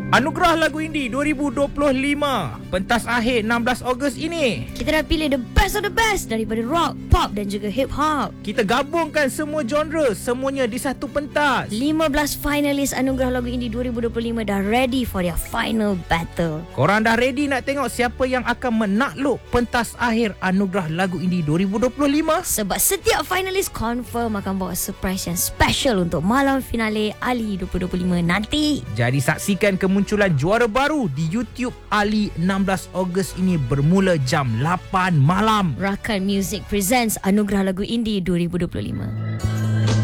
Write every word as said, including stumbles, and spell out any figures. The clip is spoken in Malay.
Anugerah Lagu Indie dua ribu dua puluh lima, pentas akhir enam belas Ogos ini. Kita dah pilih the best of the best daripada rock, pop dan juga hip hop. Kita gabungkan semua genre, semuanya di satu pentas. lima belas finalis Anugerah Lagu Indie dua ribu dua puluh lima dah ready for their final battle. Korang dah ready nak tengok siapa yang akan menakluk pentas akhir Anugerah Lagu Indie dua ribu dua puluh lima? Sebab setiap finalis confirm akan bawa surprise yang special untuk malam finale Ali dua ribu dua puluh lima nanti. Jadi saksikan kemunculan juara baru di YouTube Ali enam belas Ogos ini bermula jam lapan malam. Rakan Music presents Anugerah Lagu Indie dua ribu dua puluh lima.